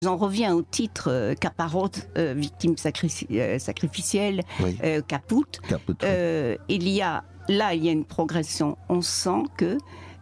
J'en reviens au titre Caparot, victime sacrificielle, Oui. Caput. Caput, oui. Il y a une progression. On sent que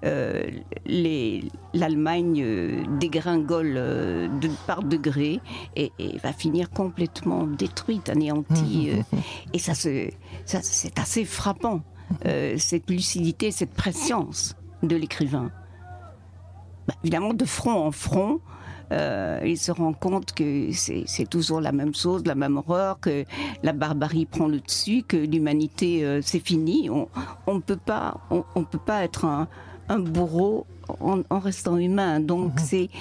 l'Allemagne dégringole par degrés et va finir complètement détruite, anéantie. Et ça, c'est assez frappant, cette lucidité, cette prescience de l'écrivain. Évidemment, de front en front, il se rend compte que c'est toujours la même chose, la même horreur, que la barbarie prend le dessus, que l'humanité, c'est fini. On ne peut pas être un bourreau en restant humain. Donc c'est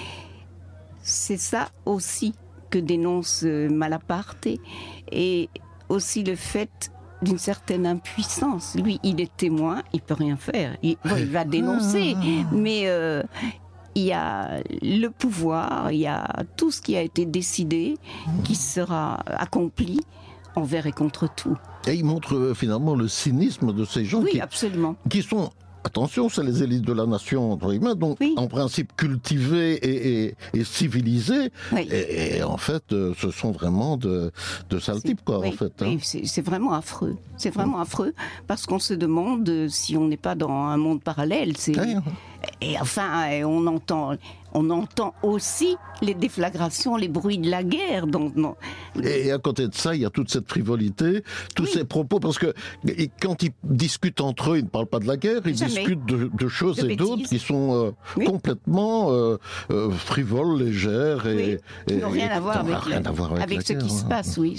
ça aussi que dénonce Malaparte, et aussi le fait d'une certaine impuissance. Lui, il est témoin, il peut rien faire. Il va dénoncer, mais il y a le pouvoir, il y a tout ce qui a été décidé qui sera accompli envers et contre tout. Et il montre finalement le cynisme de ces gens absolument. Qui sont... Attention, c'est les élites de la nation, entre guillemets, donc en principe cultivés et civilisés. Oui. Et en fait, ce sont vraiment de sales types, quoi, en fait. Oui, c'est vraiment affreux. C'est vraiment affreux, parce qu'on se demande si on n'est pas dans un monde parallèle. Et enfin, on entend aussi les déflagrations, les bruits de la guerre. Et à côté de ça, il y a toute cette frivolité, tous ces propos, parce que quand ils discutent entre eux, ils ne parlent pas de la guerre, ils discutent de choses et d'autres qui sont complètement frivoles, légères et qui n'ont rien à voir avec ce qui se passe. Oui,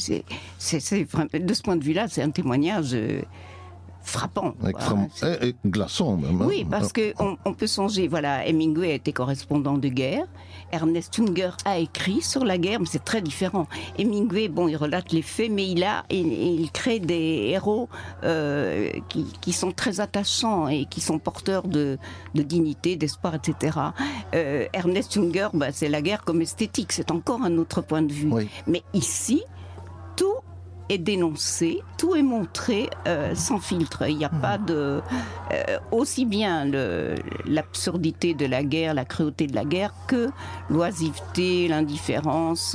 de ce point de vue-là, c'est un témoignage frappant. Et glaçant même. Oui, parce qu'on peut songer, Hemingway a été correspondant de guerre, Ernest Junger a écrit sur la guerre, mais c'est très différent. Hemingway, il relate les faits, mais il crée des héros qui sont très attachants et qui sont porteurs de dignité, d'espoir, etc. Ernest Junger, c'est la guerre comme esthétique, c'est encore un autre point de vue. Oui. Mais ici, tout est dénoncé, tout est montré sans filtre. Il n'y a pas de... aussi bien l'absurdité de la guerre, la cruauté de la guerre, que l'oisiveté, l'indifférence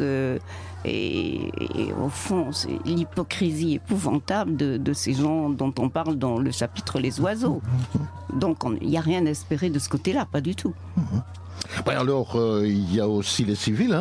et au fond, c'est l'hypocrisie épouvantable de ces gens dont on parle dans le chapitre Les oiseaux. Donc il n'y a rien à espérer de ce côté-là, pas du tout. Alors, il y a aussi les civils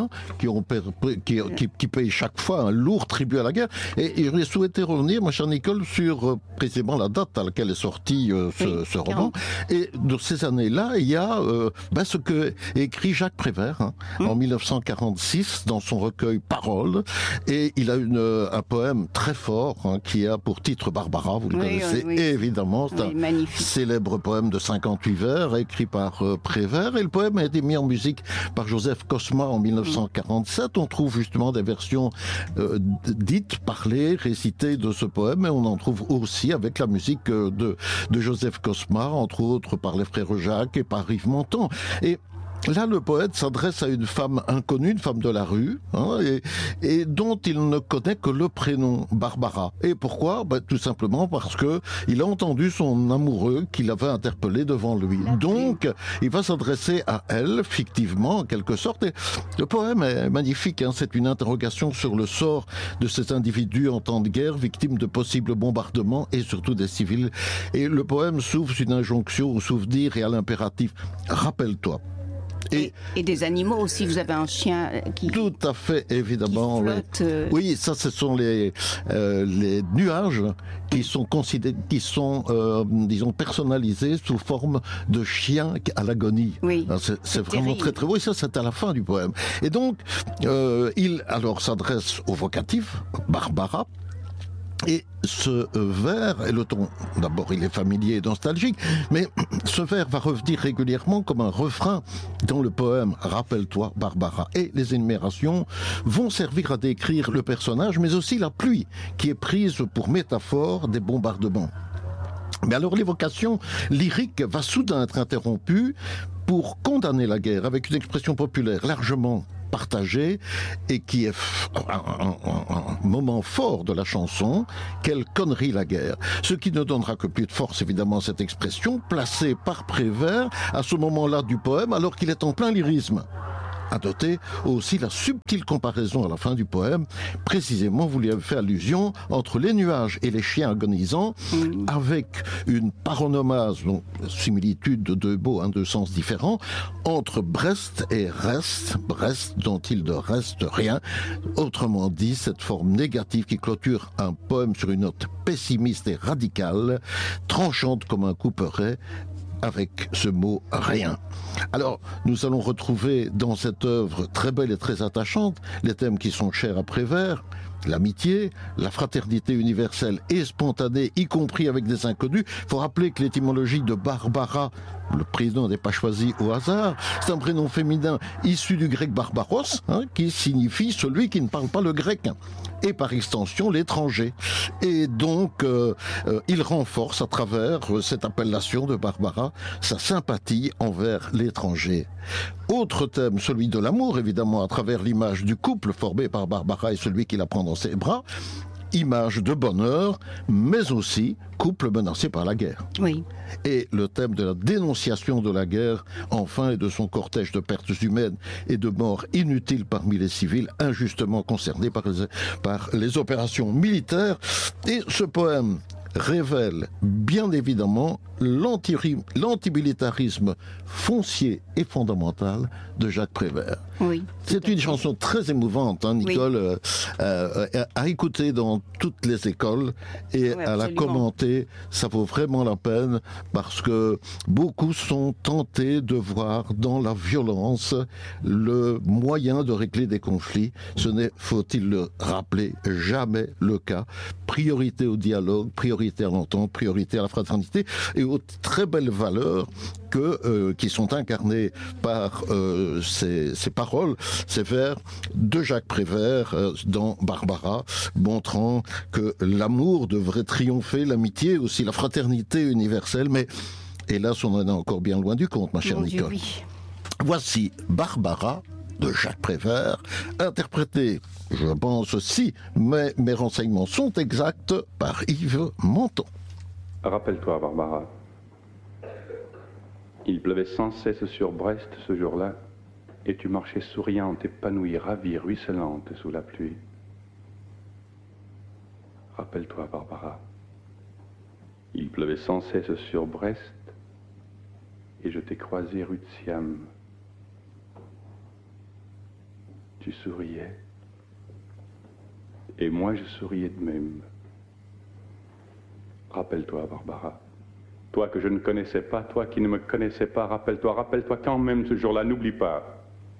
qui payent chaque fois un lourd tribut à la guerre. Et je souhaitais revenir, ma chère Nicole, sur précisément la date à laquelle est sorti ce roman. Et dans ces années-là, il y a ce que écrit Jacques Prévert en 1946 dans son recueil Paroles. Et il a un poème très fort qui a pour titre Barbara, vous le connaissez évidemment. C'est un célèbre poème de 58 vers écrit par Prévert. Et le poème a été mis en musique par Joseph Cosma en 1947. On trouve justement des versions dites, parlées, récitées de ce poème, et on en trouve aussi avec la musique de Joseph Cosma, entre autres par les frères Jacques et par Yves Montand. Et là, le poète s'adresse à une femme inconnue, une femme de la rue, et dont il ne connaît que le prénom, Barbara. Et pourquoi ? Tout simplement parce que il a entendu son amoureux qui l'avait interpellé devant lui. Donc, il va s'adresser à elle, fictivement, en quelque sorte. Et le poème est magnifique, c'est une interrogation sur le sort de ces individus en temps de guerre, victimes de possibles bombardements et surtout des civils. Et le poème s'ouvre sur une injonction au souvenir et à l'impératif. Rappelle-toi. Et des animaux aussi, vous avez un chien qui... Tout à fait, évidemment. Qui flotte, oui, ça, ce sont les nuages qui sont disons, personnalisés sous forme de chiens à l'agonie. Oui, c'est vraiment très, très beau. Et ça, c'est à la fin du poème. Et donc, il s'adresse au vocatif, Barbara. Et ce vers, et le ton, d'abord il est familier et nostalgique, mais ce vers va revenir régulièrement comme un refrain dans le poème « Rappelle-toi Barbara ». Et les énumérations vont servir à décrire le personnage, mais aussi la pluie qui est prise pour métaphore des bombardements. Mais alors l'évocation lyrique va soudain être interrompue pour condamner la guerre avec une expression populaire largement partagée et qui est un moment fort de la chanson. Quelle connerie la guerre. Ce qui ne donnera que plus de force évidemment à cette expression placée par Prévert à ce moment-là du poème alors qu'il est en plein lyrisme. À noter aussi la subtile comparaison à la fin du poème. Précisément, vous lui avez fait allusion entre les nuages et les chiens agonisants, avec une paronomase, donc similitude de deux mots, deux sens différents, entre Brest et reste, Brest dont il ne reste rien. Autrement dit, cette forme négative qui clôture un poème sur une note pessimiste et radicale, tranchante comme un couperet, avec ce mot « rien ». Alors, nous allons retrouver dans cette œuvre très belle et très attachante les thèmes qui sont chers à Prévert, l'amitié, la fraternité universelle et spontanée, y compris avec des inconnus. Il faut rappeler que l'étymologie de Barbara, le prénom n'est pas choisi au hasard, c'est un prénom féminin issu du grec barbaros, qui signifie celui qui ne parle pas le grec, et par extension l'étranger. Et donc, il renforce à travers cette appellation de Barbara sa sympathie envers l'étranger. Autre thème, celui de l'amour, évidemment, à travers l'image du couple formé par Barbara et celui qui la prend dans ses bras. Image de bonheur, mais aussi couple menacé par la guerre. Oui. Et le thème de la dénonciation de la guerre, enfin, et de son cortège de pertes humaines et de morts inutiles parmi les civils injustement concernés par les opérations militaires. Et ce poème révèle bien évidemment l'antimilitarisme foncier et fondamental de Jacques Prévert. Oui, c'est une chanson très émouvante, Nicole, à écouter dans toutes les écoles et à la commenter. Ça vaut vraiment la peine parce que beaucoup sont tentés de voir dans la violence le moyen de régler des conflits. Ce n'est, faut-il le rappeler, jamais le cas. Priorité au dialogue, priorité à l'entente, priorité à la fraternité et aux très belles valeurs qui sont incarnées par ces paroles, ces vers de Jacques Prévert dans Barbara, montrant que l'amour devrait triompher, l'amitié aussi, la fraternité universelle, mais hélas on en est encore bien loin du compte, ma chère Nicole. Oui. Voici Barbara de Jacques Prévert, interprétée, je pense si mes renseignements sont exacts, par Yves Montand. Rappelle-toi, Barbara, il pleuvait sans cesse sur Brest ce jour-là, et tu marchais souriante, épanouie, ravie, ruisselante sous la pluie. Rappelle-toi, Barbara, il pleuvait sans cesse sur Brest, et je t'ai croisé rue de Siam. Tu souriais, et moi je souriais de même. Rappelle-toi, Barbara, toi que je ne connaissais pas, toi qui ne me connaissais pas, rappelle-toi quand même ce jour-là, n'oublie pas.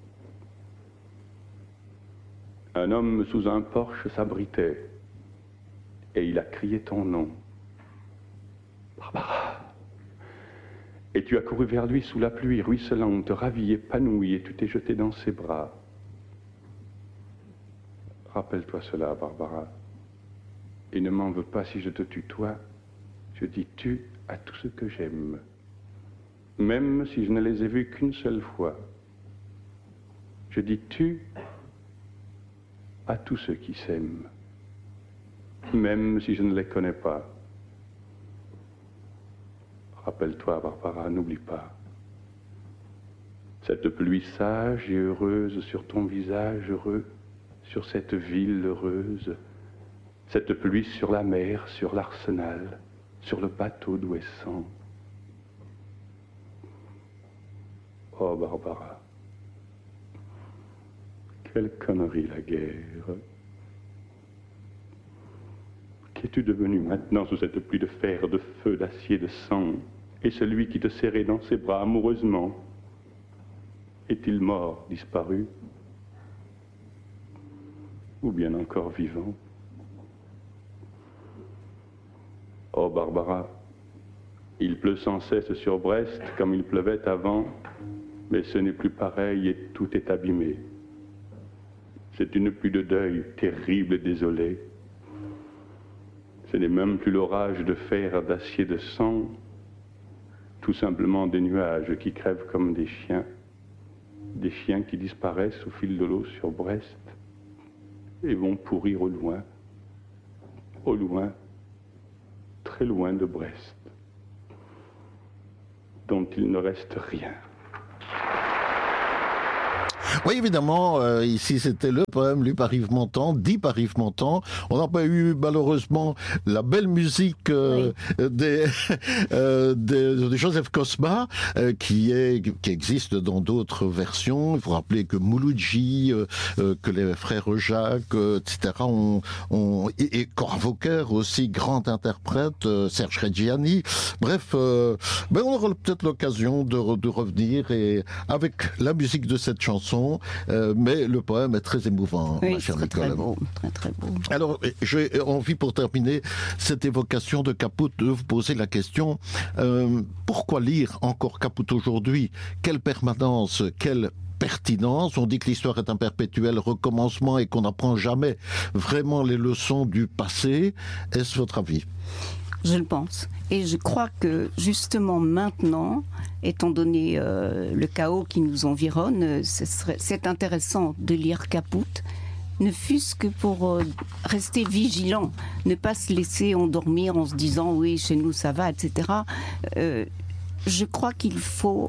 Un homme sous un porche s'abritait, et il a crié ton nom. Barbara. Et tu as couru vers lui sous la pluie ruisselante, ravie, épanouie, et tu t'es jeté dans ses bras. Rappelle-toi cela, Barbara, et ne m'en veux pas si je te tutoie. Je dis tu à tout ce que j'aime, même si je ne les ai vus qu'une seule fois. Je dis tu à tous ceux qui s'aiment, même si je ne les connais pas. Rappelle-toi, Barbara, n'oublie pas. Cette pluie sage et heureuse sur ton visage heureux, sur cette ville heureuse, cette pluie sur la mer, sur l'arsenal, sur le bateau d'Ouessant. Oh, Barbara, quelle connerie la guerre. Qu'es-tu devenue maintenant sous cette pluie de fer, de feu, d'acier, de sang? Et celui qui te serrait dans ses bras amoureusement, est-il mort, disparu? Ou bien encore vivant? Oh Barbara, il pleut sans cesse sur Brest comme il pleuvait avant, mais ce n'est plus pareil et tout est abîmé. C'est une pluie de deuil terrible et désolée. Ce n'est même plus l'orage de fer, d'acier, de sang, tout simplement des nuages qui crèvent comme des chiens qui disparaissent au fil de l'eau sur Brest et vont pourrir au loin, très loin de Brest, dont il ne reste rien. Oui, évidemment, ici c'était le poème lu par Yves Montand, dit par Yves Montand. On n'a pas eu malheureusement la belle musique de Joseph Cosma, qui existe dans d'autres versions. Il faut rappeler que Mouloudji, que les frères Jacques, etc. Et Cora Vauquer aussi, grand interprète, Serge Reggiani. Bref, on aura peut-être l'occasion de revenir et avec la musique de cette chanson. Mais le poème est très émouvant, oui, ma chère très, Nicole. très beau, très très beau. Alors, j'ai envie pour terminer cette évocation de Caput de vous poser la question pourquoi lire encore Caput aujourd'hui? Quelle permanence, quelle pertinence? On dit que l'histoire est un perpétuel recommencement et qu'on n'apprend jamais vraiment les leçons du passé. Est-ce votre avis? Je le pense. Et je crois que justement maintenant, étant donné le chaos qui nous environne, c'est intéressant de lire Caput, ne fût-ce que pour rester vigilant, ne pas se laisser endormir en se disant oui, chez nous ça va, etc. Je crois qu'il faut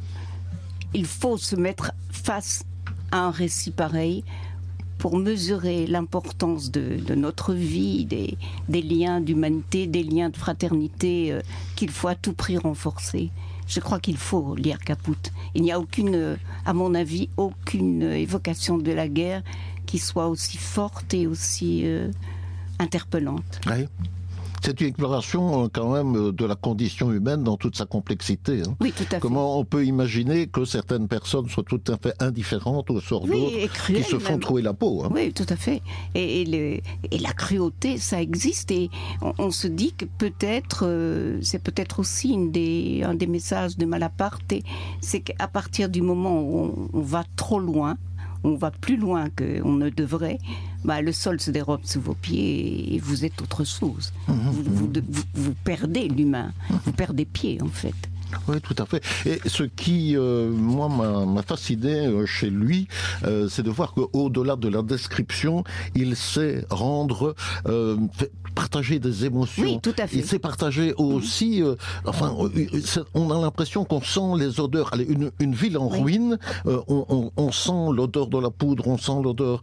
se mettre face à un récit pareil pour mesurer l'importance de notre vie, des liens d'humanité, des liens de fraternité qu'il faut à tout prix renforcer. Je crois qu'il faut lire Caput. Il n'y a à mon avis, aucune évocation de la guerre qui soit aussi forte et aussi interpellante. Oui. C'est une exploration quand même de la condition humaine dans toute sa complexité. Hein. Oui, tout à fait. Comment on peut imaginer que certaines personnes soient tout à fait indifférentes au sort d'autres qui se font trouer la peau. Hein. Oui, tout à fait. Et la cruauté, ça existe. Et on se dit que c'est peut-être aussi un des messages de Malaparte, c'est qu'à partir du moment où on va trop loin, on va plus loin qu'on ne devrait, le sol se dérobe sous vos pieds et vous êtes autre chose. Vous perdez l'humain, vous perdez pied en fait. Oui, tout à fait. Et ce qui, moi, m'a fasciné chez lui, c'est de voir qu'au-delà de la description, il sait partager des émotions. Oui, tout à fait. Il sait partager aussi, on a l'impression qu'on sent les odeurs. Allez, une ville en ruine, on sent l'odeur de la poudre, on sent l'odeur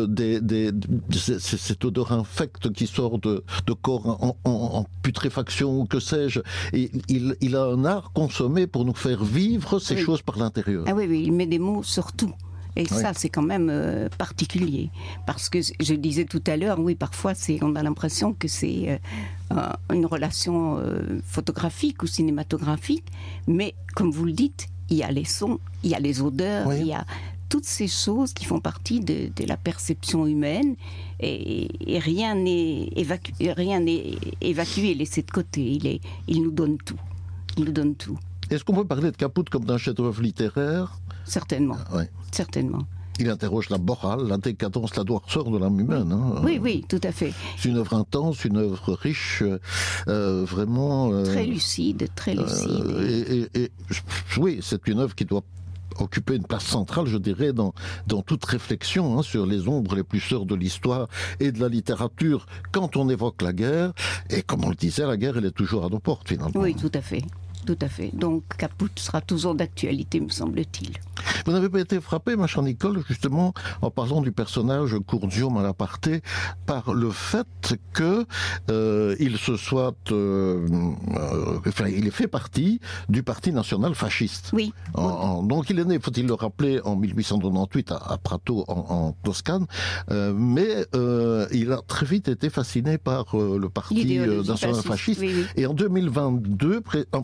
cette odeur infecte qui sort de corps en putréfaction ou que sais-je. Et il a un art consommé pour nous faire vivre ces choses par l'intérieur. Ah oui, il met des mots sur tout. Et ça, c'est quand même particulier. Parce que je disais tout à l'heure, oui, parfois, on a l'impression que c'est une relation photographique ou cinématographique. Mais, comme vous le dites, il y a les sons, il y a les odeurs, il y a toutes ces choses qui font partie de la perception humaine. Et rien n'est évacué, laissé de côté. Il nous donne tout. Il nous donne tout. Est-ce qu'on peut parler de Caput comme d'un chef-d'œuvre littéraire? Certainement. Certainement. Il interroge la morale, la décadence, la noirceur de l'âme humaine. Hein. Oui, tout à fait. C'est une œuvre intense, une œuvre riche, vraiment... très lucide. Oui, c'est une œuvre qui doit occuper une place centrale, je dirais, dans toute réflexion sur les ombres les plus sûres de l'histoire et de la littérature quand on évoque la guerre. Et comme on le disait, la guerre, elle est toujours à nos portes, finalement. Oui, tout à fait. Tout à fait. Donc Caput sera toujours d'actualité, me semble-t-il. Vous n'avez pas été frappé, ma chère Nicole, justement, en parlant du personnage Curzio Malaparte, par le fait que il ait fait partie du Parti national fasciste. Oui. Donc il est né, faut-il le rappeler, en 1898 à Prato, en Toscane, mais il a très vite été fasciné par le Parti national fasciste. Oui. Et en 1922,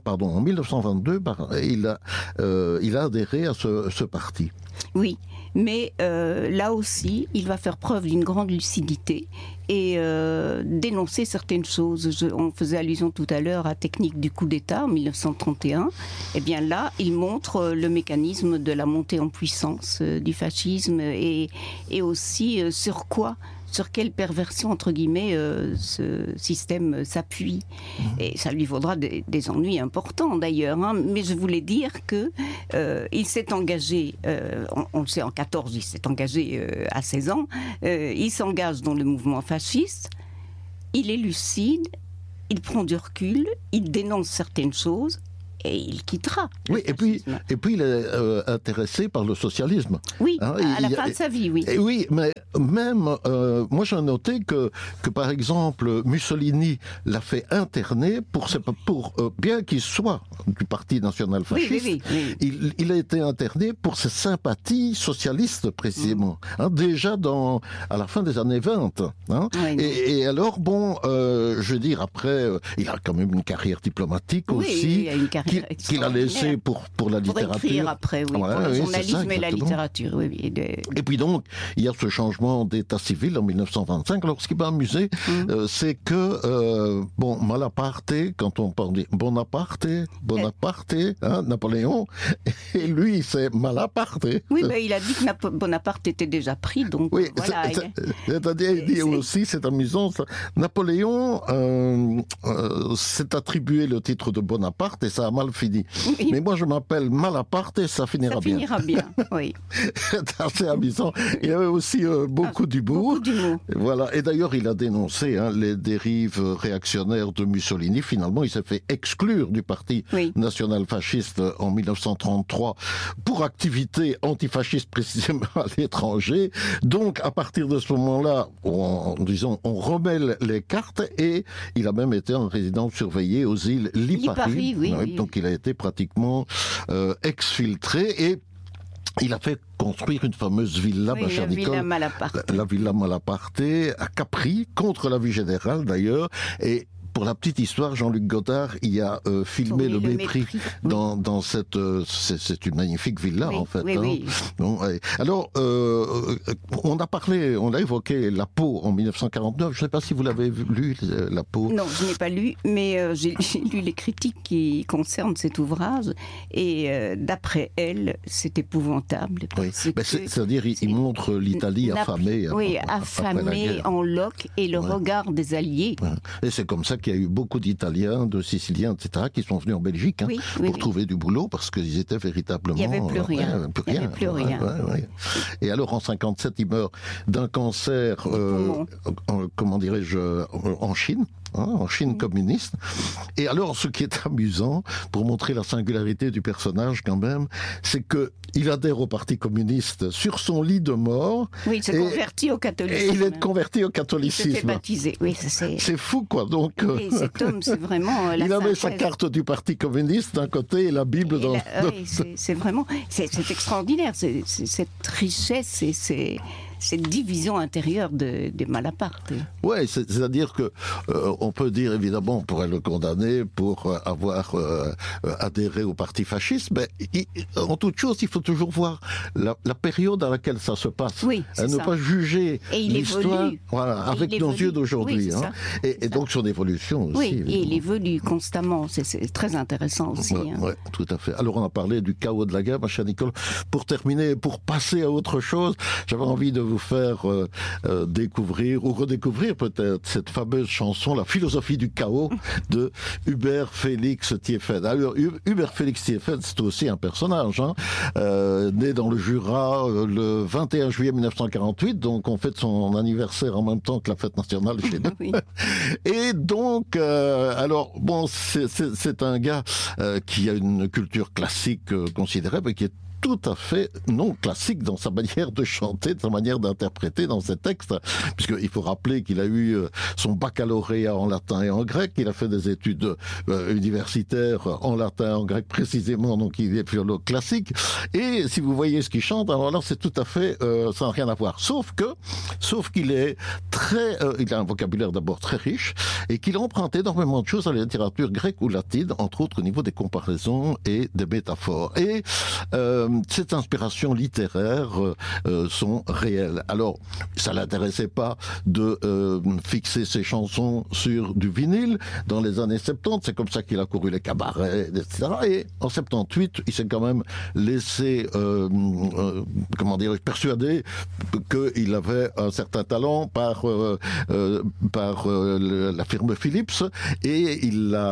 il a adhéré à ce parti. Oui, mais là aussi, il va faire preuve d'une grande lucidité et dénoncer certaines choses. On faisait allusion tout à l'heure à technique du coup d'État en 1931. Eh bien là, il montre le mécanisme de la montée en puissance du fascisme et aussi sur quelle perversion, entre guillemets, ce système s'appuie. Et ça lui vaudra des ennuis importants, d'ailleurs. Mais je voulais dire qu'il s'est engagé, on le sait, en 14, il s'est engagé à 16 ans. Il s'engage dans le mouvement fasciste. Il est lucide, il prend du recul, il dénonce certaines choses. et il quittera. Oui, et puis il est intéressé par le socialisme. Oui, à la fin de sa vie, oui. Et oui, mais même, moi j'ai noté que par exemple, Mussolini l'a fait interner pour bien qu'il soit du Parti national-fasciste, il a été interné pour ses sympathies socialistes, précisément. Déjà à la fin des années 20. Et alors, bon, je veux dire, après, il a quand même une carrière diplomatique aussi, qu'il a laissé pour la littérature. Pour écrire après, pour le journalisme et la littérature. Et puis donc, il y a ce changement d'état civil en 1925. Alors, ce qui m'a amusé, c'est que, Malaparte, quand on parle de Bonaparte, Napoléon, et lui, c'est Malaparte. Oui, mais il a dit que Bonaparte était déjà pris, donc oui, voilà. C'est-à-dire, il dit aussi, c'est amusant, Napoléon s'est attribué le titre de Bonaparte et ça a mal fini. Oui. Mais moi, je m'appelle Malaparte et ça finira bien. Ça finira bien, oui. C'est assez amusant. Il y avait aussi beaucoup d'humour. Voilà. Et d'ailleurs, il a dénoncé les dérives réactionnaires de Mussolini. Finalement, il s'est fait exclure du Parti national-fasciste en 1933 pour activité antifasciste précisément à l'étranger. Donc, à partir de ce moment-là, on remet les cartes et il a même été en résidence surveillée aux îles Lipari. Oui. Donc, il a été pratiquement exfiltré et il a fait construire une fameuse villa, ma chère Nicole, la villa Malaparte à Capri, contre l'avis général d'ailleurs, et pour la petite histoire, Jean-Luc Godard y a filmé le mépris dans cette... c'est une magnifique villa, en fait. Oui. Bon, alors, on a évoqué La Peau en 1949. Je ne sais pas si vous l'avez lu, La Peau. Non, je n'ai pas lu, mais j'ai lu les critiques qui concernent cet ouvrage. Et d'après elle, c'est épouvantable. C'est-à-dire, il montre l'Italie affamée. Affamée en loques et le regard des Alliés. Et c'est comme ça qu'il y a eu beaucoup d'Italiens, de Siciliens, etc., qui sont venus en Belgique pour trouver du boulot parce qu'ils étaient véritablement... Il n'y avait plus rien. Il n'y avait plus rien. Et alors, en 57, il meurt d'un cancer, comment dirais-je, en Chine. En Chine communiste. Et alors, ce qui est amusant, pour montrer la singularité du personnage quand même, c'est que il adhère au Parti communiste sur son lit de mort. Oui, il s'est converti au catholicisme. Et il est converti au catholicisme. Il s'est fait baptiser. Oui, c'est fou, quoi. Donc, cet homme, c'est vraiment il avait sa carte du Parti communiste d'un côté et la Bible dans l'autre. C'est vraiment... C'est extraordinaire, cette richesse et cette division intérieure des Malaparte. Oui, c'est-à-dire que on peut dire, évidemment, on pourrait le condamner pour avoir adhéré au parti fasciste, mais en toute chose, il faut toujours voir la période à laquelle ça se passe. Oui, ne pas juger l'histoire avec nos yeux d'aujourd'hui. Oui, et donc son évolution aussi. Oui, et il évolue constamment, c'est très intéressant aussi. Oui, tout à fait. Alors on a parlé du chaos de la guerre, ma chère Nicole. Pour terminer, pour passer à autre chose, j'avais envie de vous faire découvrir ou redécouvrir peut-être cette fameuse chanson La philosophie du chaos de Hubert Félix Thiéphène. Alors Hubert Félix Thiéphène, c'est aussi un personnage, né dans le Jura le 21 juillet 1948, donc on fête son anniversaire en même temps que la fête nationale chez nous. Oui. Et donc, alors bon, c'est un gars qui a une culture classique considérable et qui est tout à fait non classique dans sa manière de chanter, dans sa manière d'interpréter dans ses textes, puisqu'il faut rappeler qu'il a eu son baccalauréat en latin et en grec, il a fait des études universitaires en latin et en grec précisément, donc il est philologue classique, et si vous voyez ce qu'il chante, alors là c'est tout à fait, ça n'a rien à voir, sauf qu'il est très, il a un vocabulaire d'abord très riche, et qu'il emprunte énormément de choses à la littérature grecque ou latine, entre autres au niveau des comparaisons et des métaphores. Et ces inspirations littéraires sont réelles. Alors, ça l'intéressait pas de fixer ses chansons sur du vinyle dans les années 70. C'est comme ça qu'il a couru les cabarets, etc. Et en 78, il s'est quand même laissé, persuader qu'il avait un certain talent par la firme Philips, et il l'a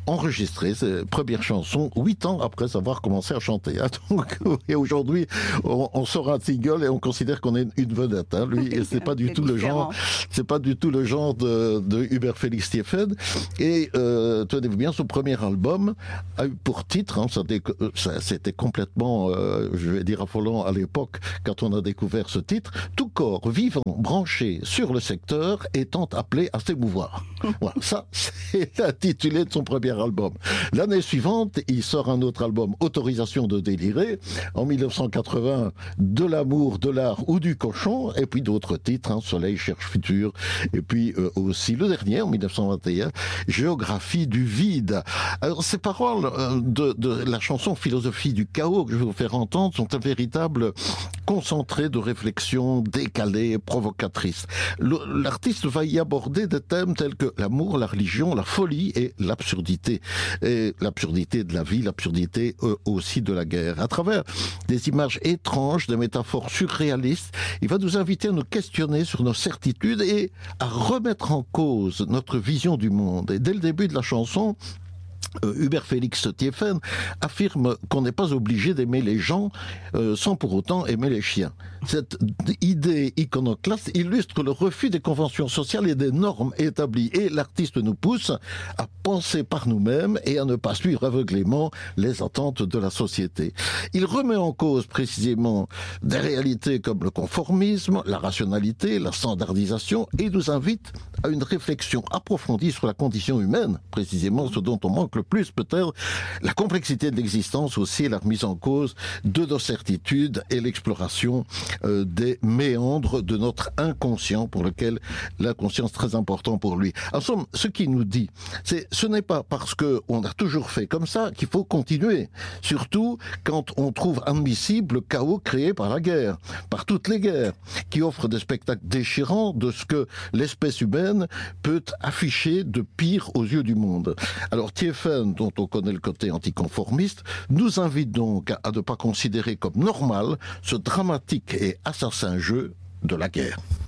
enregistré ses premières chansons 8 ans après avoir commencé à chanter. Hein. Donc, et aujourd'hui, on sort un single et on considère qu'on est une vedette. Hein. Lui, c'est pas du tout le genre. C'est pas du tout le genre de Hubert Félix Thiéfaine. Et tenez-vous bien, son premier album a eu pour titre, hein, c'était complètement, je vais dire affolant à l'époque quand on a découvert ce titre, tout corps vivant branché sur le secteur étant appelé à s'émouvoir. Voilà, ça c'est intitulé de son premier album. L'année suivante, il sort un autre album, Autorisation de délirer. En 1980, De l'amour, de l'art ou du cochon, et puis d'autres titres, hein, Soleil cherche futur, et puis aussi le dernier, en 1921, Géographie du vide. Alors ces paroles de la chanson Philosophie du chaos que je vais vous faire entendre sont un véritable concentré de réflexion décalée, provocatrice. L'artiste va y aborder des thèmes tels que l'amour, la religion, la folie et l'absurdité. Et l'absurdité de la vie, l'absurdité aussi de la guerre. À travers des images étranges, des métaphores surréalistes, il va nous inviter à nous questionner sur nos certitudes et à remettre en cause notre vision du monde. Et dès le début de la chanson, Hubert Félix Thiéfaine affirme qu'on n'est pas obligé d'aimer les gens sans pour autant aimer les chiens. Cette idée iconoclaste illustre le refus des conventions sociales et des normes établies. Et l'artiste nous pousse à penser par nous-mêmes et à ne pas suivre aveuglément les attentes de la société. Il remet en cause précisément des réalités comme le conformisme, la rationalité, la standardisation et nous invite à une réflexion approfondie sur la condition humaine, précisément ce dont on manque le plus peut-être, la complexité de l'existence aussi, la remise en cause de nos certitudes et l'exploration des méandres de notre inconscient, pour lequel l'inconscient est très important pour lui. En somme, ce qu'il nous dit, ce n'est pas parce qu'on a toujours fait comme ça qu'il faut continuer. Surtout quand on trouve admissible le chaos créé par la guerre, par toutes les guerres, qui offrent des spectacles déchirants de ce que l'espèce humaine peut afficher de pire aux yeux du monde. Alors Thiéfaine, dont on connaît le côté anticonformiste, nous invite donc à ne pas considérer comme normal ce dramatique et assassin jeu de la guerre.